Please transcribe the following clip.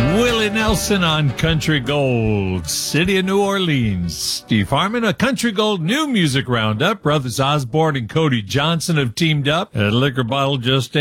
Willie Nelson on Country Gold, City of New Orleans. Steve Harmon, a Country Gold new music roundup. Brothers Osborne and Cody Johnson have teamed up. A liquor bottle just